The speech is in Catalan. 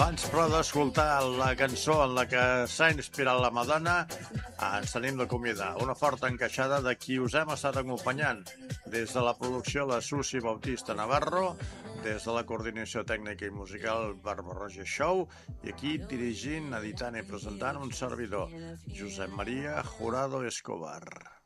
Abans, però, d'escoltar la cançó en la que s'ha inspirat la Madonna, ens tenim d'acomiadar. Una forta encaixada de qui us hem estat acompanyant. Des de la producció, la Susi Bautista Navarro, des de la coordinació tècnica i musical Barbarroja Show, i aquí dirigint, editant i presentant un servidor, Josep Maria Jurado Escobar.